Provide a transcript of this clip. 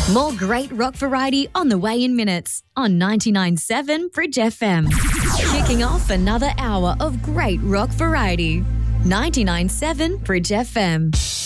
More great rock variety on the way in minutes on 99.7 Bridge FM. Kicking off another hour of great rock variety. 99.7 Bridge FM.